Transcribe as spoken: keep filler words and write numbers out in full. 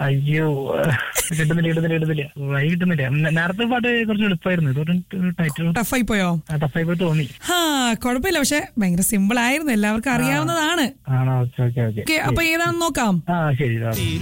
അയ്യോ കിട്ടുന്നില്ല കിട്ടുന്നില്ല കിട്ടുന്നില്ല വൈ കിട്ടുന്നില്ല. നേരത്തെ പാട്ട് കുറച്ച് എളുപ്പമായിരുന്നു, ഇതൊരു ടൈറ്റിൽ ടഫായി പോയോ? ടഫായി പോയി തോന്നി. ഹാ കുഴപ്പമില്ല, പക്ഷെ ഭയങ്കര സിമ്പിൾ ആയിരുന്നു, എല്ലാവർക്കും അറിയാവുന്നതാണ്. ആണോ? Okay okay okay. അപ്പൊ ഏതാണെന്ന് നോക്കാം. ആ ശരി.